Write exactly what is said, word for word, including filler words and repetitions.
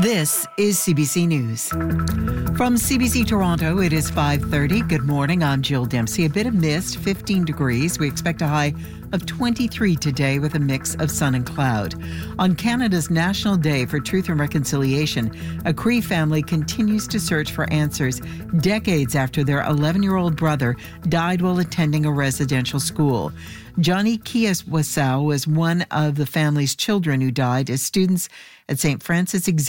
This is C B C News. From C B C Toronto, it is five thirty. Good morning, I'm Jill Dempsey. A bit of mist, fifteen degrees. We expect a high of twenty-three today with a mix of sun and cloud. On Canada's National Day for Truth and Reconciliation, a Cree family continues to search for answers decades after their eleven-year-old brother died while attending a residential school. Johnny Kiaswasau was one of the family's children who died as students at Saint Francis Xavier